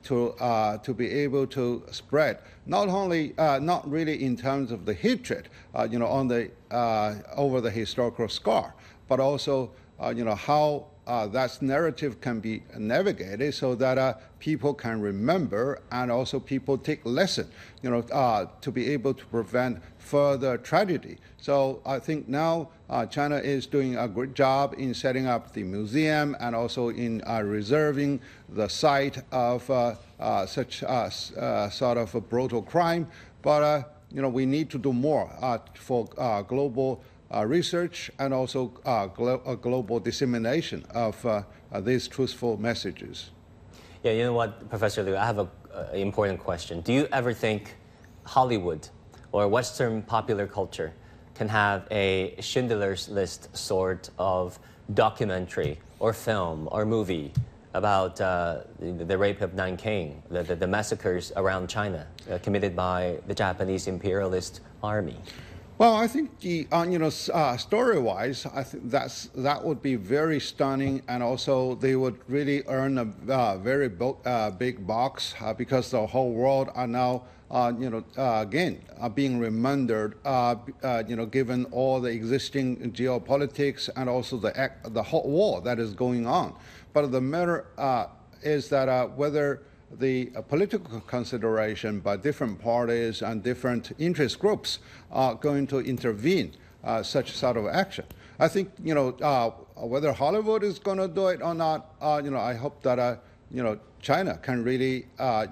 to be able to spread not only not really in terms of the hatred, on the over the historical scar, but also how that narrative can be navigated so that people can remember and also people take lesson, to be able to prevent further tragedy. So I think now China is doing a great job in setting up the museum and also in reserving the site of such sort of a brutal crime. But we need to do more for global research and also global dissemination of these truthful messages. Yeah, you know what, Professor Liu, I have an important question. Do you ever think Hollywood or Western popular culture can have a Schindler's List sort of documentary or film or movie about the rape of Nanking, the massacres around China committed by the Japanese imperialist army? Well, I think the story-wise, I think that would be very stunning, and also they would really earn a very big box because the whole world are now again being remembered, given all the existing geopolitics and also the whole war that is going on. But the matter is that whether the political consideration by different parties and different interest groups are going to intervene such sort of action. I think whether Hollywood is going to do it or not, I hope that China can really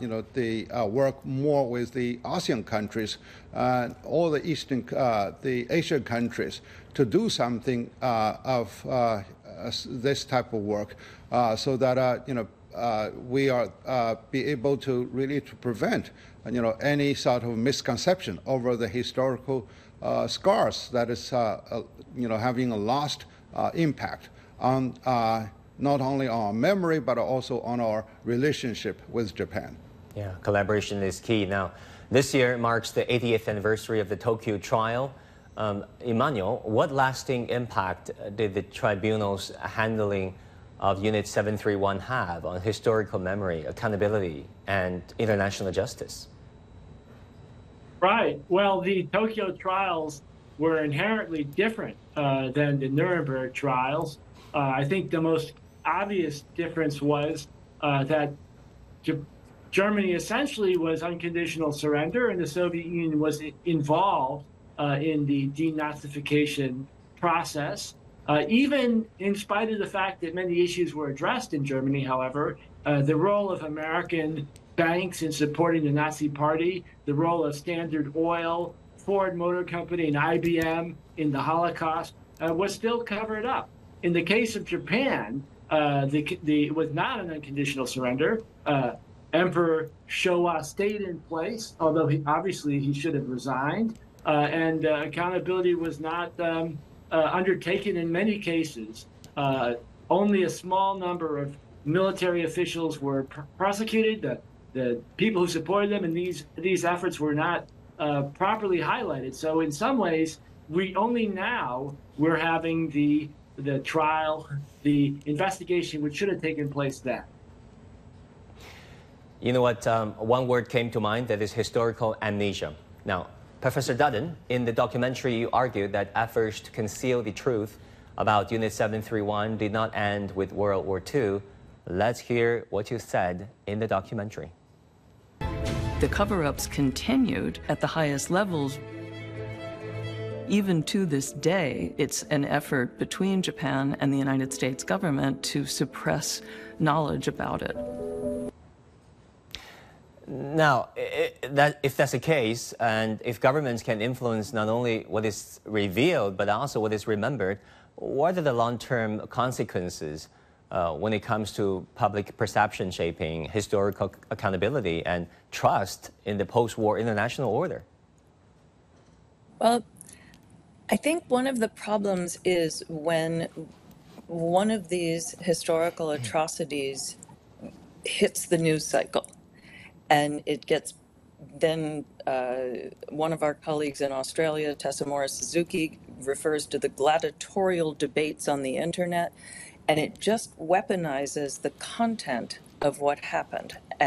work more with the ASEAN countries and all the Asian countries to do something of this type of work, so that we are be able to really to prevent any sort of misconception over the historical scars that is having a lost impact on not only on our memory but also on our relationship with Japan. Yeah, collaboration is key. Now, this year marks the 80th anniversary of the Tokyo trial. Emmanuel, what lasting impact did the tribunal's handling of Unit 731 have on historical memory, accountability, and international justice? Right. Well, the Tokyo trials were inherently different than the Nuremberg trials. I think the most obvious difference was that Germany essentially was unconditional surrender, and the Soviet Union was involved in the denazification process. Even in spite of the fact that many issues were addressed in Germany, however, the role of American banks in supporting the Nazi Party, the role of Standard Oil, Ford Motor Company, and IBM in the Holocaust was still covered up. In the case of Japan, it was not an unconditional surrender. Emperor Showa stayed in place, although obviously he should have resigned, and accountability was not undertaken in many cases. Only a small number of military officials were prosecuted. The people who supported them in these efforts were not properly highlighted. So in some ways, we're having the trial, the investigation, which should have taken place then. You know what? One word came to mind, that is historical amnesia. Now, Professor Dutton, in the documentary, you argued that efforts to conceal the truth about Unit 731 did not end with World War II. Let's hear what you said in the documentary. The cover-ups continued at the highest levels. Even to this day, it's an effort between Japan and the United States government to suppress knowledge about it. Now, if that's the case, and if governments can influence not only what is revealed, but also what is remembered, what are the long-term consequences when it comes to public perception shaping, historical accountability, and trust in the post-war international order? Well, I think one of the problems is when one of these historical atrocities hits the news cycle. And it gets, then one of our colleagues in Australia, Tessa Morris-Suzuki, refers to the gladiatorial debates on the internet, and it just weaponizes the content of what happened.